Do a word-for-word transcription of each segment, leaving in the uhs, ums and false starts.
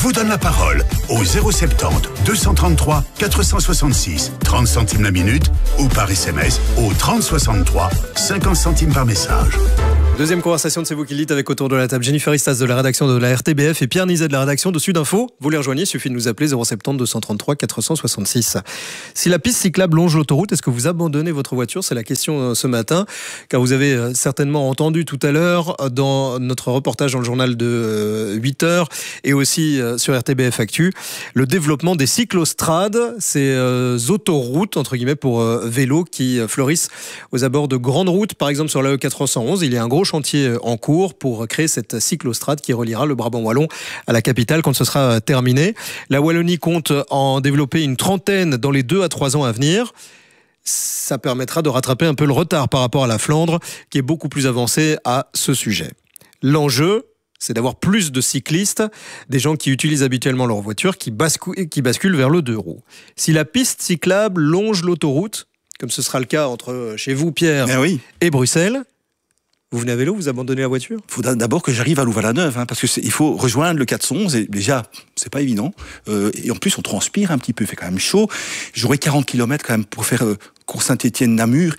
vous donne la parole au zéro soixante-dix, deux cent trente-trois, quatre cent soixante-six, trente centimes la minute ou par S M S au trente soixante-trois, cinquante centimes par message. Deuxième conversation de C'est vous qui le dites avec autour de la table Jennifer Istas de la rédaction de la R T B F et Pierre Nizet de la rédaction de Sud Info. Vous les rejoignez, il suffit de nous appeler zéro soixante-dix, deux cent trente-trois, quatre cent soixante-six. Si la piste cyclable longe l'autoroute, est-ce que vous abandonnez votre voiture? C'est la question ce matin, car vous avez certainement entendu tout à l'heure dans notre reportage dans le journal de huit heures et aussi sur R T B F Actu, le développement des cyclostrades, ces autoroutes entre guillemets pour vélos qui fleurissent aux abords de grandes routes, par exemple sur la E quatre cent onze. Il y a un gros chantier en cours pour créer cette cyclostrade qui reliera le Brabant wallon à la capitale quand ce sera terminé. La Wallonie compte en développer une trentaine dans les deux à trois ans à venir. Ça permettra de rattraper un peu le retard par rapport à la Flandre qui est beaucoup plus avancée à ce sujet. L'enjeu, c'est d'avoir plus de cyclistes, des gens qui utilisent habituellement leur voiture, qui, bascou- qui basculent vers le deux roues. Si la piste cyclable longe l'autoroute, comme ce sera le cas entre chez vous, Pierre, eh oui. et Bruxelles, vous venez à vélo, vous abandonnez la voiture? Il faut d'abord que j'arrive à Louvain-la-Neuve, hein, parce que c'est, il faut rejoindre le quatre cent onze, et déjà, c'est pas évident. Euh, et en plus, on transpire un petit peu, il fait quand même chaud. J'aurai quarante kilomètres quand même pour faire euh, cours Saint-Étienne-Namur.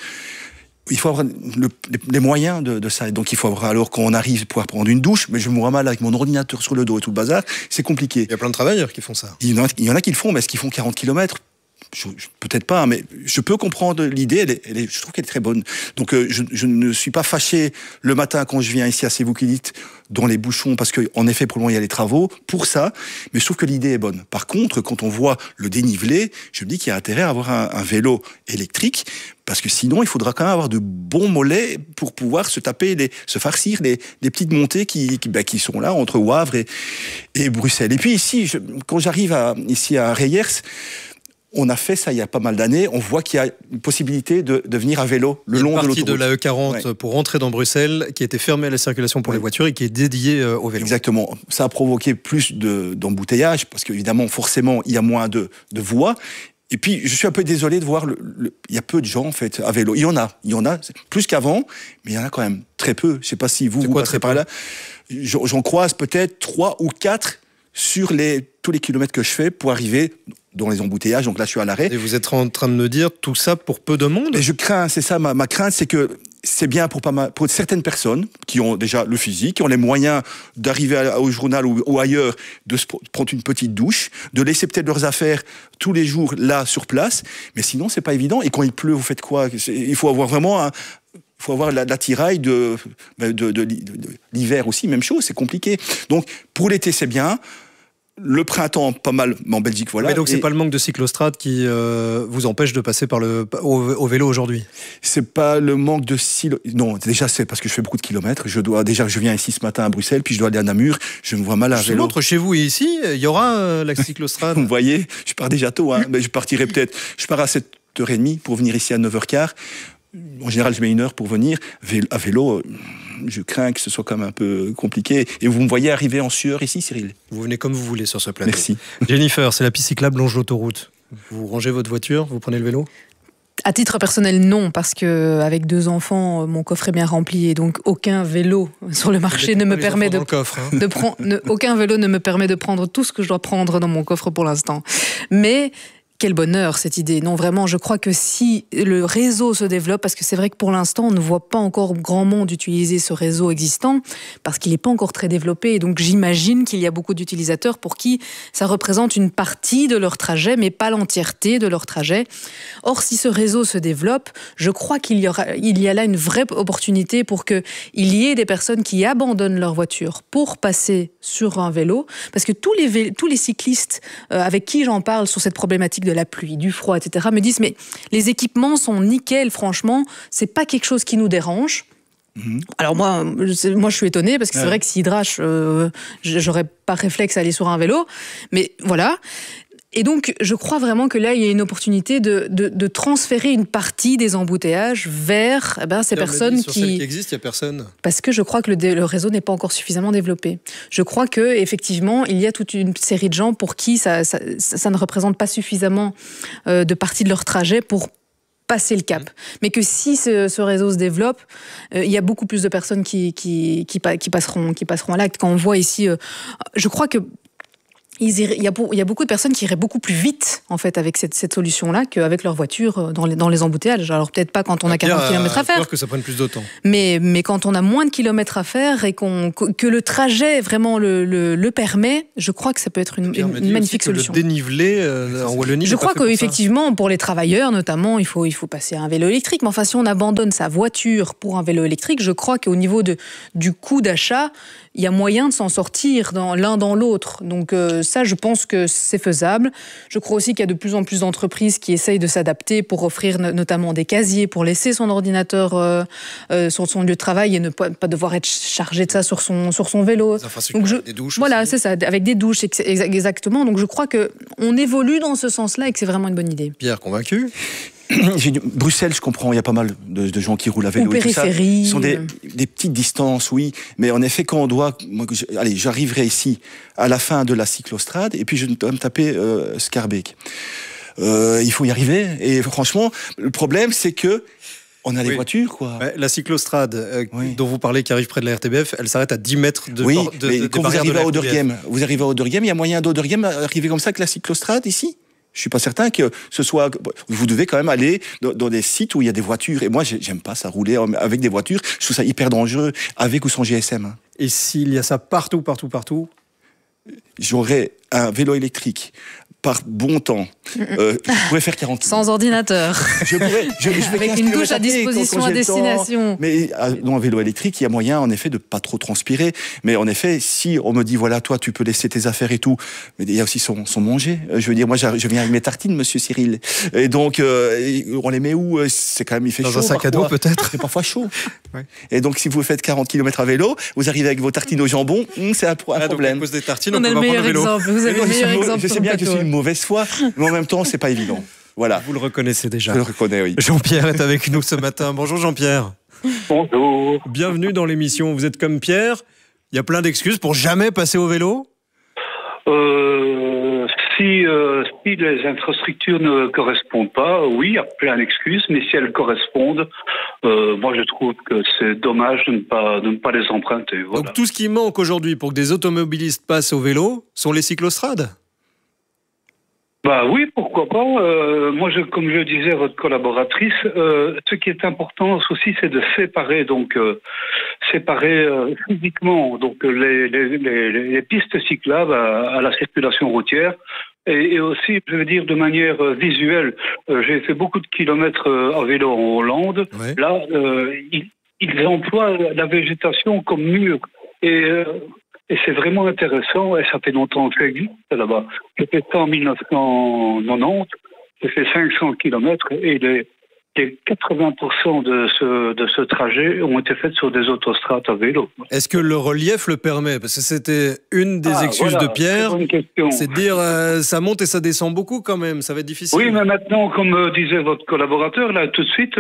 Il faut avoir le, les, les moyens de, de ça. Donc il faut avoir, alors qu'on arrive, pouvoir prendre une douche, mais je me vois mal avec mon ordinateur sur le dos et tout le bazar, c'est compliqué. Il y a plein de travailleurs qui font ça. Il y en a, il y en a qui le font, mais est-ce qu'ils font quarante kilomètres? Je, je, peut-être pas, mais je peux comprendre l'idée, elle est, elle est, je trouve qu'elle est très bonne. Donc euh, je, je ne suis pas fâché le matin quand je viens ici à C'est vous qui le dites, dans les bouchons, parce qu'en effet, pour le moment, il y a les travaux, pour ça, mais je trouve que l'idée est bonne. Par contre, quand on voit le dénivelé, je me dis qu'il y a intérêt à avoir un, un vélo électrique, parce que sinon, il faudra quand même avoir de bons mollets pour pouvoir se taper, les, se farcir les, les petites montées qui, qui, bah, qui sont là, entre Wavre et, et Bruxelles. Et puis ici, je, quand j'arrive à, ici à Reyers, on a fait ça il y a pas mal d'années. On voit qu'il y a une possibilité de, de venir à vélo le long de l'autoroute. Il y a une partie de la E quarante ouais. pour rentrer dans Bruxelles qui a été fermée à la circulation pour ouais. les voitures et qui est dédiée euh, au vélo. Exactement. Ça a provoqué plus de, d'embouteillages parce qu'évidemment, forcément, il y a moins de, de voies. Et puis, je suis un peu désolé de voir, le, le, il y a peu de gens en fait à vélo. Il y en a, il y en a plus qu'avant, mais il y en a quand même très peu. Je ne sais pas si vous, vous quoi, passerez par là. J'en, j'en croise peut-être trois ou quatre sur les, tous les kilomètres que je fais pour arriver dans les embouteillages, donc là je suis à l'arrêt. Et vous êtes en train de me dire tout ça pour peu de monde? Et je crains, c'est ça ma, ma crainte, c'est que c'est bien pour, pas mal, pour certaines personnes qui ont déjà le physique, qui ont les moyens d'arriver à, au journal ou, ou ailleurs, de se prendre une petite douche, de laisser peut-être leurs affaires tous les jours là sur place, mais sinon c'est pas évident. Et quand il pleut, vous faites quoi? Il faut avoir vraiment un... Il faut avoir l'attirail de, de, de, de, de l'hiver aussi, même chose, c'est compliqué. Donc pour l'été c'est bien. Le printemps, pas mal, mais en Belgique, voilà. Mais donc, et c'est pas le manque de cyclostrades qui euh, vous empêche de passer par le, au, au vélo aujourd'hui? C'est pas le manque de cyclo... Non, déjà, c'est parce que je fais beaucoup de kilomètres. Je dois, déjà, je viens ici ce matin à Bruxelles, puis je dois aller à Namur. Je me vois mal à je vélo. Entre chez vous et ici, il y aura euh, la cyclostrade. Vous voyez, je pars déjà tôt, hein. Mais je partirai peut-être... Je pars à sept heures trente pour venir ici à neuf heures quinze. En général, je mets une heure pour venir. À vélo, je crains que ce soit quand même un peu compliqué. Et vous me voyez arriver en sueur ici, Cyril. Vous venez comme vous voulez sur ce plateau. Merci. Jennifer, c'est la piste cyclable longe l'autoroute. Vous rangez votre voiture, vous prenez le vélo? À titre personnel, non, parce que avec deux enfants, mon coffre est bien rempli et donc aucun vélo sur le marché ne me permet de, coffre, hein. de prendre. Aucun vélo ne me permet de prendre tout ce que je dois prendre dans mon coffre pour l'instant. Mais quel bonheur cette idée. Non, vraiment, je crois que si le réseau se développe, parce que c'est vrai que pour l'instant, on ne voit pas encore grand monde utiliser ce réseau existant, parce qu'il n'est pas encore très développé. Et donc, j'imagine qu'il y a beaucoup d'utilisateurs pour qui ça représente une partie de leur trajet, mais pas l'entièreté de leur trajet. Or, si ce réseau se développe, je crois qu'il y aura, il y a là une vraie opportunité pour qu'il y ait des personnes qui abandonnent leur voiture pour passer sur un vélo, parce que tous les, vé- tous les cyclistes euh, avec qui j'en parle sur cette problématique de la pluie, du froid, et cetera, me disent mais les équipements sont nickel, franchement, c'est pas quelque chose qui nous dérange. Mmh. Alors moi, je, moi, je suis étonnée parce que ouais. c'est vrai que si drache, euh, j'aurais pas réflexe à aller sur un vélo, mais voilà. Et donc, je crois vraiment que là, il y a une opportunité de, de, de transférer une partie des embouteillages vers eh ben, ces personnes sur qui... Sur celles qui existent, il n'y a personne. Parce que je crois que le, dé... le réseau n'est pas encore suffisamment développé. Je crois qu'effectivement, il y a toute une série de gens pour qui ça, ça, ça ne représente pas suffisamment euh, de partie de leur trajet pour passer le cap. Mmh. Mais que si ce, ce réseau se développe, euh, il y a beaucoup plus de personnes qui, qui, qui, qui, passeront, qui passeront à l'acte. Quand on voit ici... Euh, je crois que Ils iraient, il, y a, il y a beaucoup de personnes qui iraient beaucoup plus vite en fait avec cette, cette solution-là qu'avec leur voiture dans les, dans les embouteillages. Alors peut-être pas quand on a quarante kilomètres à faire. Peur que ça prenne plus de temps. Mais, mais quand on a moins de kilomètres à faire et qu'on, que le trajet vraiment le, le, le permet, je crois que ça peut être une, une, une magnifique solution. Le dénivelé euh, en Wallonie. Je crois qu'effectivement, pour, pour les travailleurs notamment, il faut, il faut passer à un vélo électrique. Mais enfin, si on abandonne sa voiture pour un vélo électrique, je crois qu'au niveau de, du coût d'achat, il y a moyen de s'en sortir dans l'un dans l'autre. Donc euh, ça, je pense que c'est faisable. Je crois aussi qu'il y a de plus en plus d'entreprises qui essayent de s'adapter pour offrir no- notamment des casiers, pour laisser son ordinateur euh, euh, sur son lieu de travail et ne pas, pas devoir être chargé de ça sur son, sur son vélo. Donc je, des douches voilà, aussi. c'est ça, avec des douches, exactement. Donc je crois qu'on évolue dans ce sens-là et que c'est vraiment une bonne idée. Pierre, convaincu ? J'ai dit, Bruxelles, je comprends, il y a pas mal de, de gens qui roulent à vélo. Ou et tout ça. périphérie. Ce sont des, des petites distances, oui. Mais en effet, quand on doit... Moi, je, allez, j'arriverai ici à la fin de la cyclostrade et puis je dois me taper euh, Schaerbeek. Euh, il faut y arriver. Et franchement, le problème, c'est que on a les oui. voitures, quoi. Ouais, la cyclostrade euh, oui. dont vous parlez, qui arrive près de la R T B F, elle s'arrête à dix mètres de... Oui, por- de, mais de, quand vous arrivez à Oderghem, vous arrivez à Oderghem, il y a moyen d'Oderghem d'arriver comme ça avec la cyclostrade ici ? Je suis pas certain que ce soit. Vous devez quand même aller dans, dans des sites où il y a des voitures. Et moi, j'aime pas ça rouler avec des voitures. Je trouve ça hyper dangereux, avec ou sans G S M. Et s'il y a ça partout, partout, partout ? J'aurais un vélo électrique par bon temps. Euh, je pourrais faire quarante kilomètres. Sans ordinateur. Je pourrais, je, je avec une douche à disposition à destination. Mais dans un vélo électrique, il y a moyen, en effet, de pas trop transpirer. Mais en effet, si on me dit, voilà, toi, tu peux laisser tes affaires et tout, mais il y a aussi son, son manger. Je veux dire, moi, je viens avec mes tartines, monsieur Cyril. Et donc, euh, on les met où ? C'est quand même, il fait dans chaud. Dans un sac à dos, peut-être. C'est parfois chaud. Ouais. Et donc, si vous faites quarante kilomètres à vélo, vous arrivez avec vos tartines au jambon, c'est un, un ah, problème. Donc, à cause des tartines, on, on peut a le meilleur exemple. Vous avez le meilleur exemple. Je sais bien que je suis une mauvaise foi, mais en même temps, c'est pas évident. Voilà. Vous le reconnaissez déjà. Je le reconnais, oui. Jean-Pierre est avec nous ce matin. Bonjour Jean-Pierre. Bonjour. Bienvenue dans l'émission. Vous êtes comme Pierre. Il y a plein d'excuses pour jamais passer au vélo ? Euh, si, euh, si les infrastructures ne correspondent pas, oui, il y a plein d'excuses, mais si elles correspondent, euh, moi je trouve que c'est dommage de ne pas, de ne pas les emprunter. Voilà. Donc tout ce qui manque aujourd'hui pour que des automobilistes passent au vélo sont les cyclostrades ? Bah oui, pourquoi pas. Euh, moi, je, comme je disais à votre collaboratrice, euh, ce qui est important aussi, c'est de séparer, donc euh, séparer euh, physiquement, donc les, les, les, les pistes cyclables à, à la circulation routière. Et, et aussi, je veux dire, de manière euh, visuelle. Euh, j'ai fait beaucoup de kilomètres euh, à vélo en Hollande. Ouais. Là, euh, ils, ils emploient la végétation comme mur. Et euh, Et c'est vraiment intéressant, et ça fait longtemps que ça existe là-bas. J'ai fait ça en mille neuf cent quatre-vingt-dix, j'ai fait cinq cents kilomètres, et les, les quatre-vingts pour cent de ce, de ce trajet ont été faits sur des autostrades à vélo. Est-ce que le relief le permet ? Parce que c'était une des ah, excuses voilà, de Pierre, c'est de dire euh, ça monte et ça descend beaucoup quand même, ça va être difficile. Oui, mais maintenant, comme euh, disait votre collaborateur, là, tout de suite,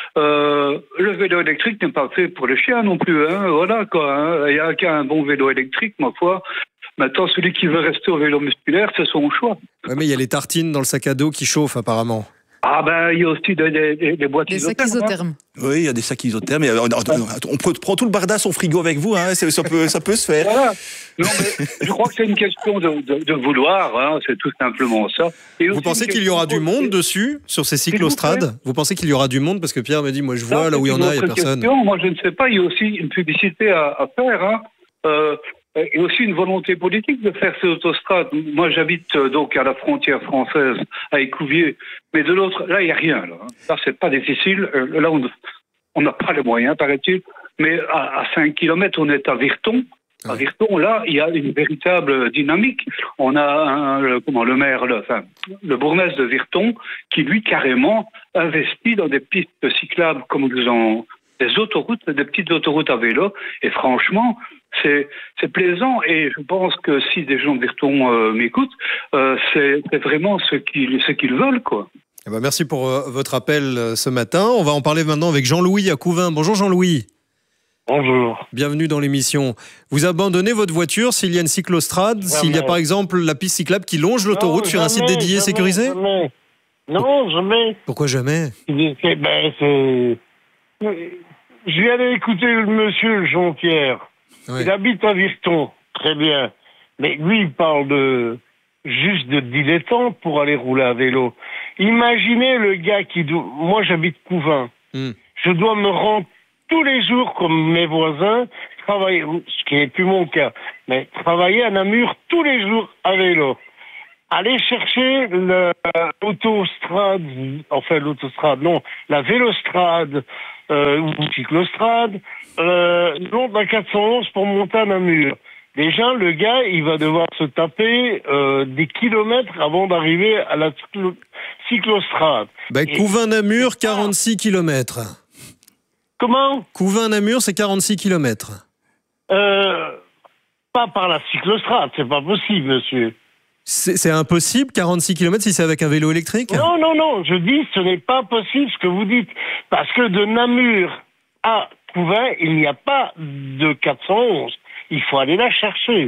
euh, le vélo électrique n'est pas fait pour les chiens non plus. Hein, voilà, quoi. Hein. Il n'y a qu'un bon vélo électrique, ma foi. Maintenant, celui qui veut rester au vélo musculaire, c'est son choix. Ouais, mais il y a les tartines dans le sac à dos qui chauffent apparemment. Ah ben, il y a aussi des, des, des boîtes des isothermes. sacs isothermes. Hein. Oui, il y a des sacs isothermes. Mais on, on, on prend tout le bardas au frigo avec vous. Hein, ça, peut, ça peut se faire. Voilà. Non, mais je crois que c'est une question de, de, de vouloir. Hein, c'est tout simplement ça. Et vous pensez qu'il y aura du monde dessus, sur ces cyclostrades ? Vous, vous pensez qu'il y aura du monde ? Parce que Pierre me dit, moi je vois ça, là où il y en a, il n'y a personne. Question. Moi je ne sais pas, il y a aussi une publicité à, à faire. Hein. Euh, et aussi une volonté politique de faire ces autostrades. Moi, j'habite euh, donc à la frontière française, à Écouvier, mais de l'autre, là, il n'y a rien. Là, là c'est pas difficile. Euh, là, on n'a pas les moyens, paraît-il. Mais à, à cinq kilomètres, on est à Virton. À ouais. Virton, là, il y a une véritable dynamique. On a un, le, comment, le maire, le, enfin, le bourgmestre de Virton, qui, lui, carrément, investit dans des pistes cyclables comme ils ont des autoroutes, des petites autoroutes à vélo. Et franchement, c'est, c'est plaisant. Et je pense que si des gens de Virton euh, m'écoutent, euh, c'est, c'est vraiment ce qu'ils, ce qu'ils veulent, quoi. Eh ben merci pour euh, votre appel euh, ce matin. On va en parler maintenant avec Jean-Louis à Couvain. Bonjour Jean-Louis. Bonjour. Bienvenue dans l'émission. Vous abandonnez votre voiture s'il y a une cyclostrade, jamais. S'il y a par exemple la piste cyclable qui longe l'autoroute non, sur jamais, un site dédié jamais, sécurisé jamais. Non, jamais. Pourquoi jamais ? c'est, ben, c'est... Je viens d'écouter le monsieur Jean-Pierre. Ouais. Il habite à Virton, très bien. Mais lui, il parle de, juste de dilettante pour aller rouler à vélo. Imaginez le gars qui doit... Moi, j'habite Couvain. Mm. Je dois me rendre tous les jours, comme mes voisins, travailler, ce qui n'est plus mon cas, mais travailler à Namur tous les jours à vélo. Aller chercher le, l'autostrade, enfin l'autostrade, non, la vélostrade euh, ou cyclostrade, euh, long de la quatre cent onze pour monter à Namur. Déjà, le gars, il va devoir se taper euh, des kilomètres avant d'arriver à la cyclo- cyclostrade. Bah, Couvain-Namur, quarante-six kilomètres. Comment ? Couvain-Namur, c'est quarante-six kilomètres. Euh, pas par la cyclostrade, c'est pas possible, monsieur. C'est, c'est impossible, quarante-six kilomètres, si c'est avec un vélo électrique ? Non, non, non, je dis ce n'est pas possible ce que vous dites. Parce que de Namur à Couvain, il n'y a pas de quatre cent onze. Il faut aller la chercher.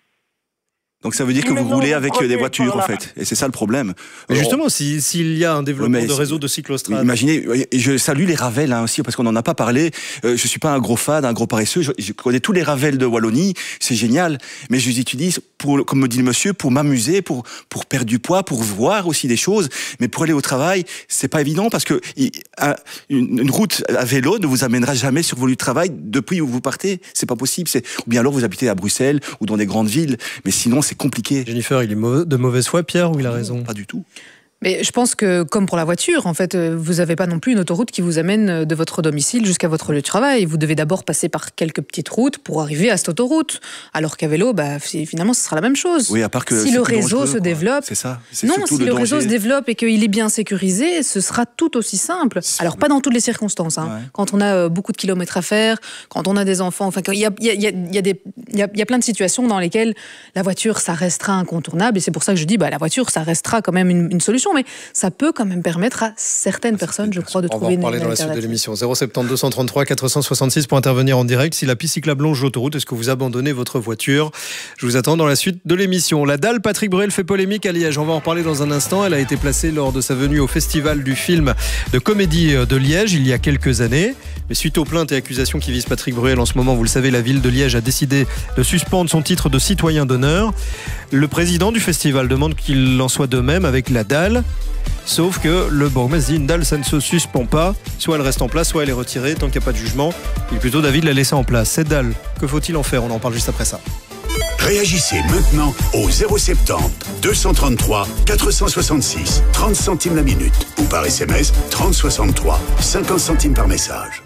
Donc ça veut dire que vous roulez avec des voitures, en fait. Et c'est ça le problème. Mais justement, si, s'il y a un développement ouais, de réseau de cyclostrades... Imaginez, et je salue les ravels hein, aussi, parce qu'on n'en a pas parlé. Euh, je suis pas un gros fan, un gros paresseux. Je, je connais tous les ravels de Wallonie, c'est génial. Mais je les utilise, pour, comme me dit le monsieur, pour m'amuser, pour, pour perdre du poids, pour voir aussi des choses. Mais pour aller au travail, c'est pas évident, parce que un, une, une route à vélo ne vous amènera jamais sur vos lieux de travail depuis où vous partez. C'est pas possible. C'est, ou bien alors vous habitez à Bruxelles ou dans des grandes villes. Mais sinon, c'est compliqué. Jennifer, il est mauvais, de mauvaise foi, Pierre, ou il a raison ? Pas du tout. Mais je pense que, comme pour la voiture, en fait, vous n'avez pas non plus une autoroute qui vous amène de votre domicile jusqu'à votre lieu de travail. Vous devez d'abord passer par quelques petites routes pour arriver à cette autoroute. Alors qu'à vélo, bah, finalement, ce sera la même chose. Oui, à part que si le réseau se développe, c'est ça. C'est non, si le, le danger. réseau se développe et qu'il est bien sécurisé, ce sera tout aussi simple. Alors pas dans toutes les circonstances. Hein. Ouais. Quand on a beaucoup de kilomètres à faire, quand on a des enfants, enfin, il y a, y a, y a, y a des, il y a, y a plein de situations dans lesquelles la voiture, ça restera incontournable. Et c'est pour ça que je dis, bah, la voiture, ça restera quand même une, une solution, mais ça peut quand même permettre à certaines personnes, je crois, de on trouver une On va en parler dans la suite de l'émission. zéro sept deux cent trente-trois quatre cent soixante-six pour intervenir en direct. Si la piste cyclable longe l'autoroute, est-ce que vous abandonnez votre voiture ? Je vous attends dans la suite de l'émission. La dalle Patrick Bruel fait polémique à Liège. On va en parler dans un instant. Elle a été placée lors de sa venue au festival du film de comédie de Liège il y a quelques années. Mais suite aux plaintes et accusations qui visent Patrick Bruel en ce moment, vous le savez, la ville de Liège a décidé de suspendre son titre de citoyen d'honneur. Le président du festival demande qu'il en soit de même avec la dalle. Sauf que le bourgmestre dit une dalle, ça ne se suspend pas. Soit elle reste en place, soit elle est retirée. Tant qu'il n'y a pas de jugement, il est plutôt d'avis de la laisser en place. Cette dalle, que faut-il en faire ? On en parle juste après ça. Réagissez maintenant au zéro sept zéro deux cent trente-trois quatre cent soixante-six, trente centimes la minute. Ou par S M S, trente soixante-trois, cinquante centimes par message.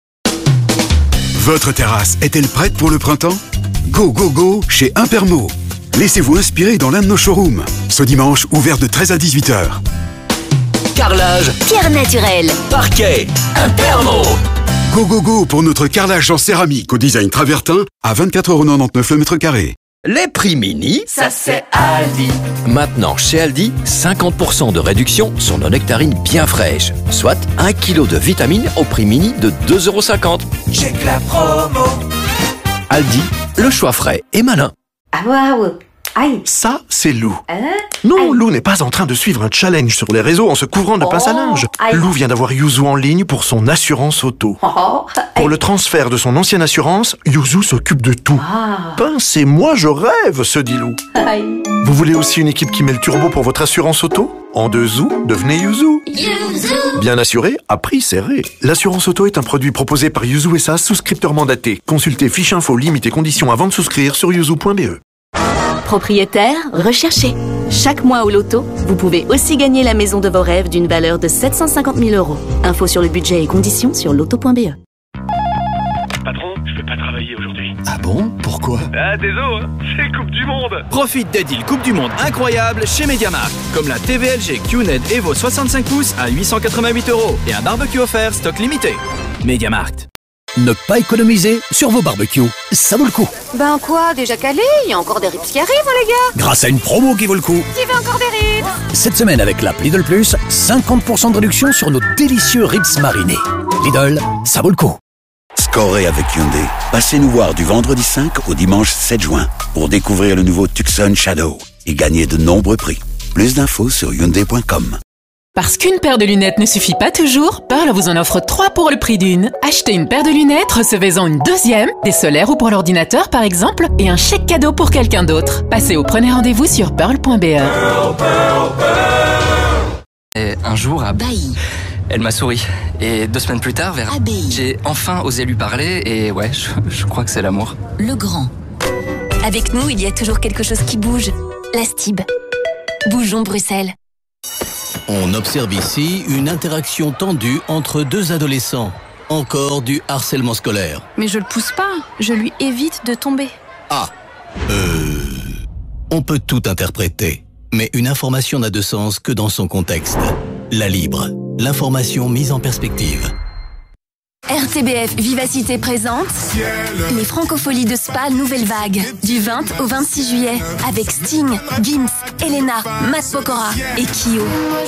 Votre terrasse est-elle prête pour le printemps ? Go, go, go chez Impermo. Laissez-vous inspirer dans l'un de nos showrooms. Ce dimanche, ouvert de treize à dix-huit heures. Carrelage, pierre naturelle, parquet, Impermo. Go, go, go pour notre carrelage en céramique au design travertin à vingt-quatre euros quatre-vingt-dix-neuf le mètre carré. Les prix mini, ça c'est Aldi. Maintenant chez Aldi, cinquante pour cent de réduction sur nos nectarines bien fraîches. Soit un kilo de vitamines au prix mini de deux euros cinquante. Check la promo. Aldi, le choix frais et malin. Ah waouh. Aïe. Ça, c'est Lou. Hein? Non, Aïe. Lou n'est pas en train de suivre un challenge sur les réseaux en se couvrant de Oh, pince à linge. aïe. Lou vient d'avoir Yuzu en ligne pour son assurance auto. Oh, Pour le transfert de son ancienne assurance, Yuzu s'occupe de tout. Ah. Pince et moi, je rêve, se dit Lou. Aïe. Vous voulez aussi une équipe qui met le turbo pour votre assurance auto ? En deux zou, devenez Yuzu. Yuzu. Bien assuré, à prix serré. L'assurance auto est un produit proposé par Yuzu S A, souscripteur mandaté. Consultez fiche info, limite et conditions avant de souscrire sur yuzu point b e. Propriétaire, recherché. Chaque mois au loto, vous pouvez aussi gagner la maison de vos rêves d'une valeur de sept cent cinquante mille euros. Info sur le budget et conditions sur loto point b e. Patron, je peux pas travailler aujourd'hui. Ah bon ? Pourquoi ? Ah, désolé, hein, c'est Coupe du Monde. Profite des deals Coupe du Monde incroyables chez MediaMarkt. Comme la T V L G Q N E D Evo soixante-cinq pouces à huit cent quatre-vingt-huit euros et un barbecue offert stock limité. MediaMarkt. Ne pas économiser sur vos barbecues, ça vaut le coup. Ben quoi, déjà calé? Il y a encore des rips qui arrivent, hein, les gars. Grâce à une promo qui vaut le coup. Qui veut encore des rips? Cette semaine avec l'app Lidl Plus, cinquante pour cent de réduction sur nos délicieux rips marinés. Lidl, ça vaut le coup. Scorez avec Hyundai. Passez nous voir du vendredi cinq au dimanche sept juin pour découvrir le nouveau Tucson Shadow et gagner de nombreux prix. Plus d'infos sur hyundai point com. Parce qu'une paire de lunettes ne suffit pas toujours, Pearl vous en offre trois pour le prix d'une. Achetez une paire de lunettes, recevez-en une deuxième, des solaires ou pour l'ordinateur par exemple, et un chèque cadeau pour quelqu'un d'autre. Passez au premier rendez-vous sur pearl point b e. Pearl, Pearl, Pearl. Et un jour à Bailly, elle m'a souri. Et deux semaines plus tard, vers Abbaye, j'ai enfin osé lui parler et ouais, je, je crois que c'est l'amour. Le Grand. Avec nous, il y a toujours quelque chose qui bouge. La Stib. Bougeons Bruxelles. On observe ici une interaction tendue entre deux adolescents. Encore du harcèlement scolaire. Mais je le pousse pas, je lui évite de tomber. Ah, euh... on peut tout interpréter. Mais une information n'a de sens que dans son contexte. La Libre, l'information mise en perspective. R T B F Vivacité présente les Francopholies de Spa Nouvelle Vague du vingt au vingt-six juillet avec Sting, Gims, Elena, Matt Pokora et Kyo.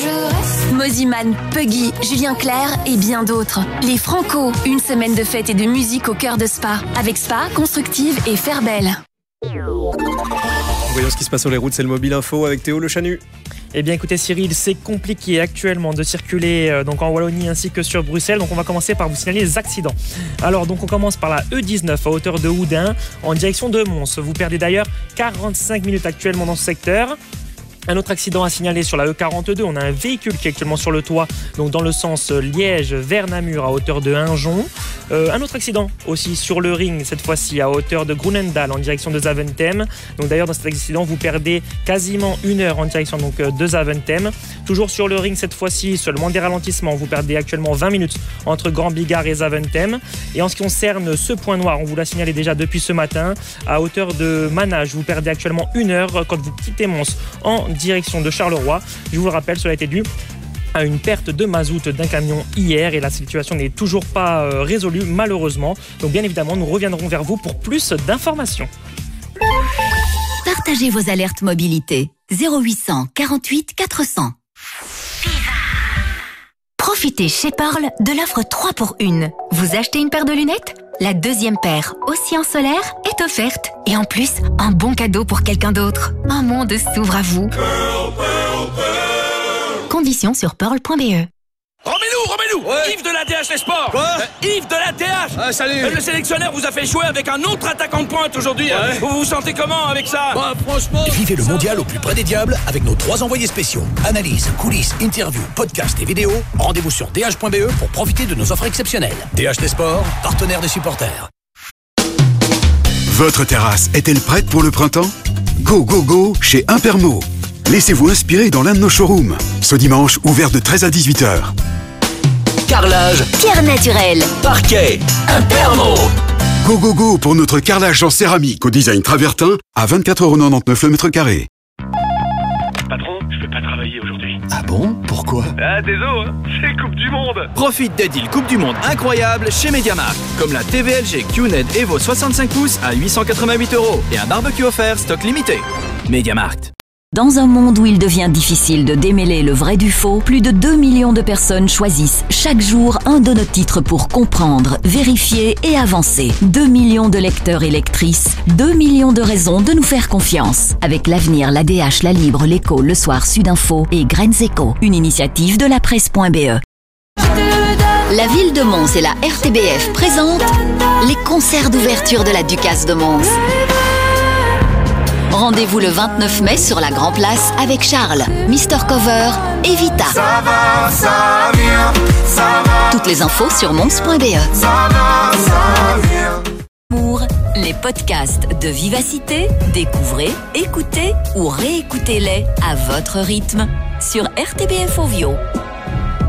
Moziman, Puggy, Julien Clerc et bien d'autres. Les Franco, une semaine de fête et de musique au cœur de Spa avec Spa, Constructive et Fairbelle. Voyons ce qui se passe sur les routes, c'est le Mobile Info avec Théo Le Chanu. Eh bien écoutez Cyril, c'est compliqué actuellement de circuler euh, donc en Wallonie ainsi que sur Bruxelles, donc on va commencer par vous signaler les accidents. Alors donc on commence par la E dix-neuf à hauteur de Houdin en direction de Mons. Vous perdez d'ailleurs quarante-cinq minutes actuellement dans ce secteur. Un autre accident à signaler sur la E quarante-deux, on a un véhicule qui est actuellement sur le toit, donc dans le sens Liège vers Namur à hauteur de Hinjon. Euh, un autre accident aussi sur le ring, cette fois-ci à hauteur de Groenendael en direction de Zaventem. Donc d'ailleurs dans cet accident vous perdez quasiment une heure en direction donc, de Zaventem. Toujours sur le ring cette fois-ci, seulement des ralentissements, vous perdez actuellement vingt minutes entre Grand Bigard et Zaventem. Et en ce qui concerne ce point noir, on vous l'a signalé déjà depuis ce matin, à hauteur de Manage, vous perdez actuellement une heure quand vous quittez Mons en direction de Charleroi. Je vous le rappelle, cela a été dû à une perte de mazout d'un camion hier et la situation n'est toujours pas euh, résolue malheureusement. Donc bien évidemment, nous reviendrons vers vous pour plus d'informations. Partagez vos alertes mobilité. zéro huit cent quarante-huit quatre cents. Profitez chez Pearl de l'offre trois pour une. Vous achetez une paire de lunettes ? La deuxième paire, aussi en solaire, est offerte. Et en plus, un bon cadeau pour quelqu'un d'autre. Un monde s'ouvre à vous. Pearl, Pearl, Pearl. Conditions sur pearl point b e. Remets-nous, remets-nous ouais. Yves de la D H Les Sports. Quoi euh, Yves de la D H. Ah, salut. Euh, le sélectionneur vous a fait jouer avec un autre attaquant de pointe aujourd'hui. Ouais. Vous vous sentez comment avec ça? Bah, franchement... Vivez le mondial au plus près des diables avec nos trois envoyés spéciaux. Analyse, coulisses, interviews, podcasts et vidéos. Rendez-vous sur d h point b e pour profiter de nos offres exceptionnelles. D H Les Sports, partenaire des supporters. Votre terrasse est-elle prête pour le printemps? Go, go, go chez Impermo. Laissez-vous inspirer dans l'un de nos showrooms. Ce dimanche, ouvert de treize à dix-huit heures. Carrelage, Pierre naturel, parquet, Impermo. Go, go, go pour notre carrelage en céramique au design travertin à vingt-quatre euros quatre-vingt-dix-neuf le mètre carré. Patron, je peux pas travailler aujourd'hui. Ah bon? Pourquoi? Ah, désolé, hein, c'est Coupe du Monde. Profite des deals Coupe du Monde incroyables chez MediaMarkt. Comme la T V L G Q N E D Evo soixante-cinq pouces à huit cent quatre-vingt-huit euros et un barbecue offert stock limité. MediaMarkt. Dans un monde où il devient difficile de démêler le vrai du faux, plus de deux millions de personnes choisissent chaque jour un de nos titres pour comprendre, vérifier et avancer. deux millions de lecteurs et lectrices, deux millions de raisons de nous faire confiance. Avec l'Avenir, l'A D H, La Libre, l'Écho, Le Soir, Sudinfo et Graines Éco, une initiative de la presse point b e. La ville de Mons et la R T B F présentent les concerts d'ouverture de la Ducasse de Mons. Rendez-vous le vingt-neuf mai sur la Grand Place avec Charles, Mister Cover et Vita. Ça va, ça vient, ça va. Toutes les infos sur mons point b e. Ça va, ça vient. Pour les podcasts de Vivacité, découvrez, écoutez ou réécoutez-les à votre rythme sur R T B F Ovio.